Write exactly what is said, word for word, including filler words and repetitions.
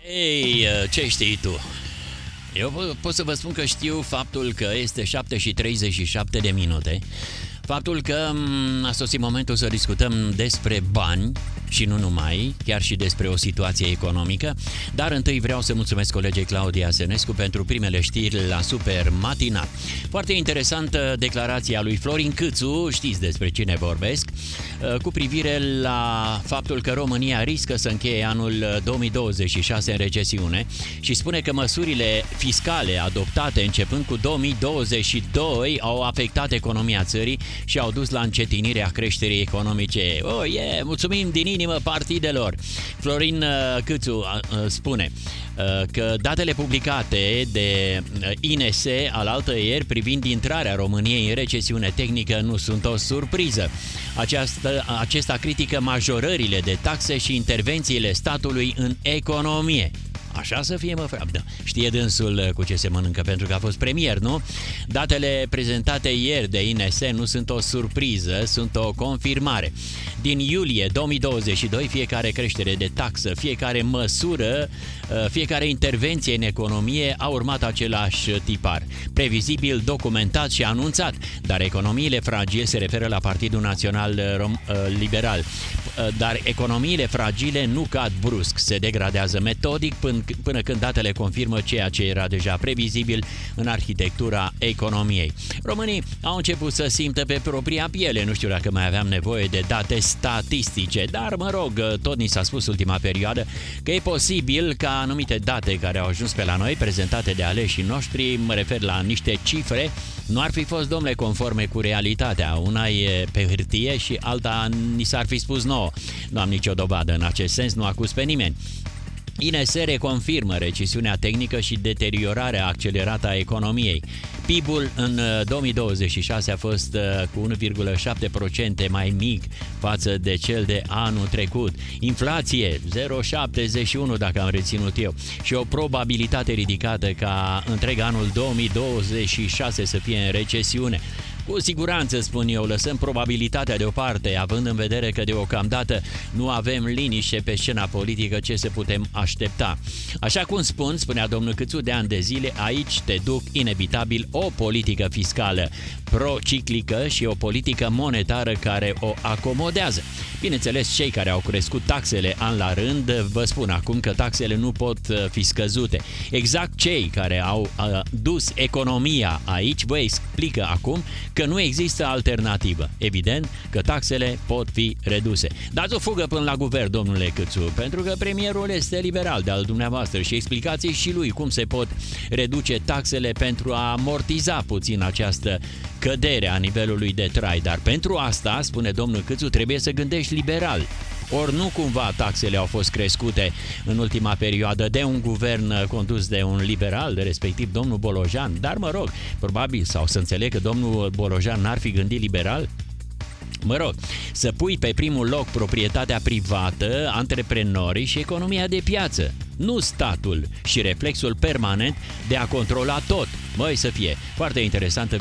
Ei, ce știi tu? Eu pot să vă spun că știu faptul că este șapte și treizeci și șapte de minute. Faptul că a sosit momentul să discutăm despre bani și nu numai, chiar și despre o situație economică. Dar întâi vreau să mulțumesc colegei Claudia Senescu pentru primele știri la Super Matinal. Foarte interesantă declarația lui Florin Câțu, știți despre cine vorbesc, cu privire la faptul că România riscă să încheie anul două mii douăzeci și șase în recesiune și spune că măsurile fiscale adoptate începând cu două mii douăzeci și doi au afectat economia țării și au dus la încetinirea creșterii economice. Oh, yeah, mulțumim din inimă partidelor. Florin Câțu spune că datele publicate de I N S alaltăieri privind intrarea României în recesiune tehnică nu sunt o surpriză. Aceasta, acesta critică majorările de taxe și intervențiile statului în economie. Așa să fie, mă, frate. Da. Știe dânsul cu ce se mănâncă, pentru că a fost premier, nu? Datele prezentate ieri de I N S nu sunt o surpriză, sunt o confirmare. Din iulie două mii douăzeci și doi, fiecare creștere de taxă, fiecare măsură, fiecare intervenție în economie a urmat același tipar. Previzibil, documentat și anunțat, dar economiile fragile se referă la Partidul Național Liberal. Dar economiile fragile nu cad brusc, se degradează metodic până până când datele confirmă ceea ce era deja previzibil în arhitectura economiei. Românii au început să simtă pe propria piele, nu știu dacă mai aveam nevoie de date statistice, dar mă rog, tot ni s-a spus ultima perioadă că e posibil ca anumite date care au ajuns pe la noi, prezentate de aleșii noștri, mă refer la niște cifre, nu ar fi fost, domnule, conforme cu realitatea. Una e pe hârtie și alta ni s-ar fi spus nouă. Nu am nicio dovadă în acest sens, nu acuz pe nimeni. I N S reconfirmă recesiunea tehnică și deteriorarea accelerată a economiei. P I B-ul în două mii douăzeci și șase a fost cu unu virgulă șapte la sută mai mic față de cel de anul trecut. Inflație zero virgulă șaptezeci și unu dacă am reținut eu și o probabilitate ridicată ca întreg anul două mii douăzeci și șase să fie în recesiune. Cu siguranță, spun eu, lăsăm probabilitatea deoparte, având în vedere că deocamdată nu avem liniște pe scena politică, ce se putem aștepta. Așa cum spun, spunea domnul Câțu, de ani de zile, aici te duc inevitabil o politică fiscală prociclică și o politică monetară care o acomodează. Bineînțeles, cei care au crescut taxele an la rând, vă spun acum că taxele nu pot fi scăzute. Exact cei care au dus economia aici vă explică acum că nu există alternativă. Evident că taxele pot fi reduse. Dați o fugă până la guvern, domnule Câțu, pentru că premierul este liberal de al dumneavoastră și explicați și lui cum se pot reduce taxele pentru a amortiza puțin această cădere a nivelului de trai. Dar pentru asta, spune domnul Câțu, trebuie să gândești liberal. Ori nu cumva taxele au fost crescute în ultima perioadă de un guvern condus de un liberal, de respectiv domnul Bolojan, dar mă rog, probabil, sau să înțeleg că domnul Bolojan n-ar fi gândit liberal? Mă rog, să pui pe primul loc proprietatea privată, antreprenorii și economia de piață, nu statul și reflexul permanent de a controla tot. Măi, să fie foarte interesantă